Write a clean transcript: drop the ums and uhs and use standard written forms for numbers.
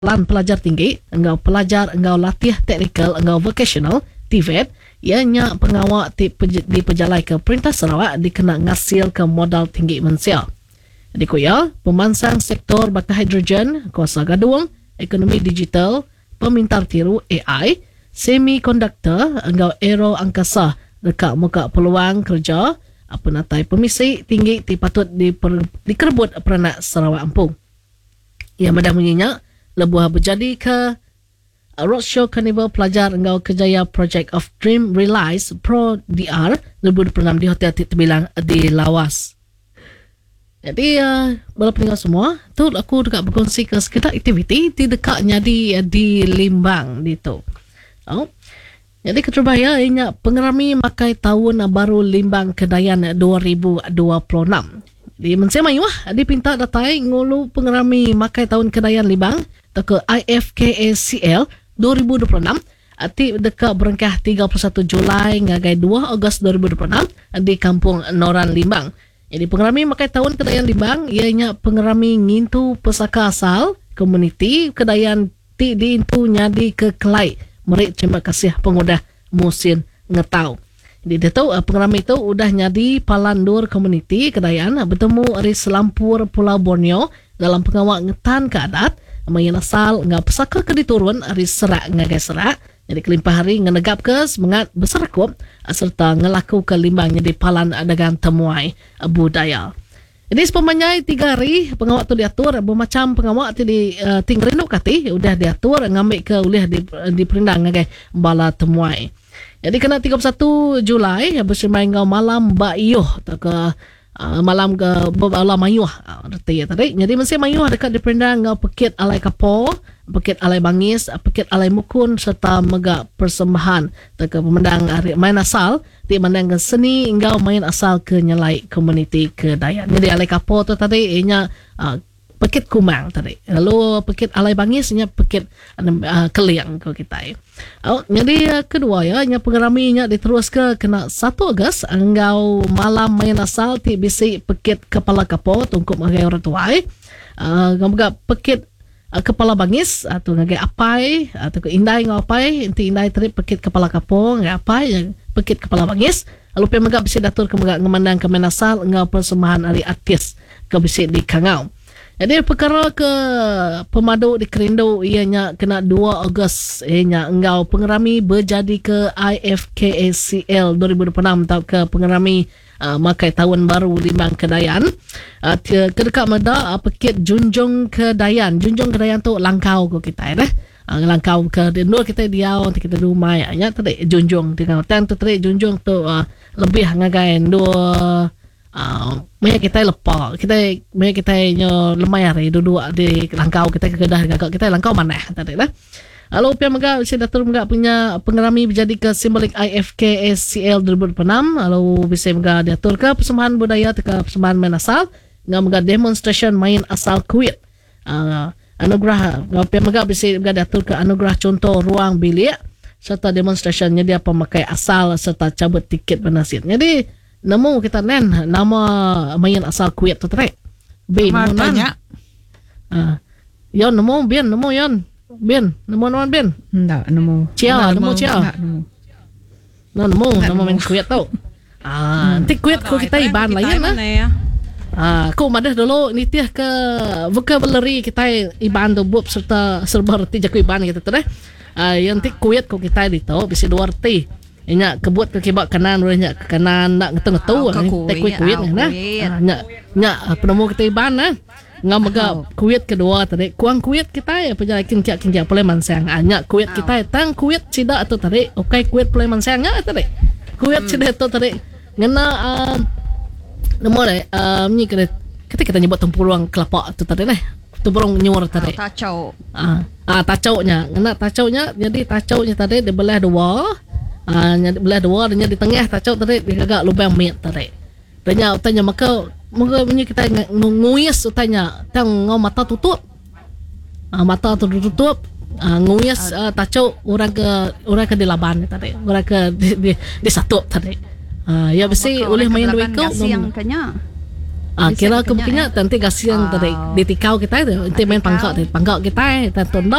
Lan pelajar tinggi, engkau pelajar, engkau latih teknikal, engkau vocational, TVET, ianya pengawak di pejalai ke Perintah Sarawak dikena ngasil ke modal tinggi mensia. Jadi kuya, pemansang sektor bakal hidrogen, kuasa gaduang, ekonomi digital, pemintar tiru AI, semikonduktor, engkau aero angkasa, dekat muka peluang kerja, penatai pemisi tinggi patut dikerebut peranak Sarawak Ampung. Ia madah menginyak, lebuh berjadi ke Roadshow Carnival Pelajar Engkau Kejaya Project of Dream Realize Pro DR lebuh diperenam di Hotel Tit Bilang di Lawas. Jadi bala peninggal semua tu aku dekat berkongsi ke sekitar aktiviti di dekatnya di Limbang gitu. Jadi Keterbaya ianya pengerami makai tahun baru Limbang Kedayan 2026. Di Mensia Mayuah dipinta datai ngulu pengerami makai tahun Kedayan Limbang ke IFKACL 2026 ati dekat berengkah 31 Julai ngagai 2 Ogos 2026 di Kampung Noran Limbang. Jadi pengerami makai tahun Kedayan Limbang ianya pengerami ngintu pesaka asal komuniti Kedayan ti diintu nyadi ke Kelai. Merik terima kasih pengudah musim ngetau. Jadi dia tahu pengerami itu udah nyadi Palandur komuniti Kedayan bertemu dari Selampur Pulau Borneo dalam pengawak ngetan ke adat mayan asal nggak pesaka ke diturun hari serak ngagai serak. Jadi kelimpah hari ngenegap ke semangat berserakup serta ngelaku ke Limbang jadi palan dagang temuai budaya. Jadi sepemanyai 3 hari pengawak tu diatur bermacam pengawak tu di tinggerinduk kati udah diatur ngambil ke ulih di perindang ngagai bala temuai. Jadi kena 31 Julai bersemai ngau malam Bayuh ke malam ke bala Mayuh arti tadi. Jadi mesti Mayuh dekat di perindang ngau Pekit Alai Kapo, Pekit Alai Bangis, Pekit Alai Mukun serta mega persembahan ke pemandang main asal di mandang seni engkau main asal ke nyelai komuniti Kedayan. Jadi Alai Kapo tu tadi ianya Pekit Kumang tadi. Lalu Pekit Alai Bangis ianya Pekit Keliang ke kita. Jadi kedua ya ianya pengeraminya diterus ke kena 1 Ogos engkau malam main asal ti bisi Pekit Kepala Kapo tungkup ngagai orang tuai. Ngomong Pekit Kepala Bangis atau ngagai apai atau ke Indai ngapai inti Indai tadi Pekit Kepala Kapo ngagai apai yang Pekit Kepala Bangis. Lalu pemegak bisa datur ke ngemandang ke menasal ngau persembahan hari artis ke bisi di Kangau. Jadi perkara ke pemadu di Kerindo ianya kena 2 Ogos ianya engkau pengerami berjadi ke IFKACL 2026 atau ke pengerami makai tahun baru Limbang Kedayan. Kedekat meda Pekit Junjung Kedayan. Junjung Kedayan tu langkau ke kita ya. Langkau ke nur kita diau kita rumah ya tadi Junjung dengan tang tu tadi Junjung tu lebih ngagai dua maya kita lepak maya kita nyo lemai hari duduk di langkau kita ke Kedah kita langkau mana tadi lah. Lalu pihak megak bisa datur megak punya pengerami berjadi ke simbolik IFKACL 2026. Lalu bisa megak diatur ke persembahan budaya ke persembahan main asal ngam megak demonstration main asal kuit. Anugerah pihak megak bisa megak diatur ke anugerah contoh ruang bilik serta demonstrationnya dia pemakai asal serta cabut tiket bernasib. Jadi nemu kita nama main asal kuit tu trek. Bin tanya. Yon nemu bin nemu yon. Bin nemu non bin. Enggak nemu. Cia nemu cia. Nemu main kuit tu. Nanti kuit ko kita iban lain lah. Aku madah dulu nitiah ke vocabulary kita iban tu bup serta serba reti jaku iban gitu tu deh. Yang tik kuit ko kita dito bisa 2 reti. Inya kebut ke kibak kanan urangnya ke kanan nak ngetu tek kuit nah. Nya penemu kita iban nah. Ngam mega kuit kedua tadi. Kuang kuit kita ya penjalakin kinja boleh mansang. Nya kuit kita tang kuit sida atau tadi. Okey kuit boleh mansangnya tadi. Kuit sida atau tadi. Ngena nemu deh ni kita nyebut tempurung kelapa tu tadi nah. Tempurung nyur tadi. Tacau. Tacaunya. Ngena tacaunya jadi tacaunya tadi dibelah 2. Belah 2 dan di tengah tacau tadi dia agak lubang mit tadi. Tanya maka punya kita nguyas tanya tang ngau mata tutup. Mata tutup nguyas tacau orang ke di laban tadi. Orang ke di satu tadi. Ya besi oleh main duit kau yang kanya. Kira kebukinya nanti kasih yang dari di tikau kita itu, nanti main pangkok kita, dan